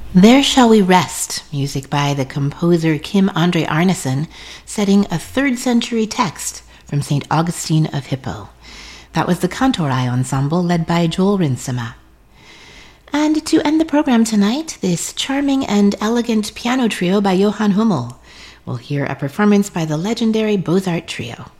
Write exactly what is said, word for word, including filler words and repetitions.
There Shall We Rest, music by the composer Kim Andre Arneson, setting a third century text from Saint Augustine of Hippo. That was the Cantorai Ensemble led by Joel Rinsema. And to end the program tonight, this charming and elegant piano trio by Johann Hummel. We'll hear a performance by the legendary Beaux-Art Trio.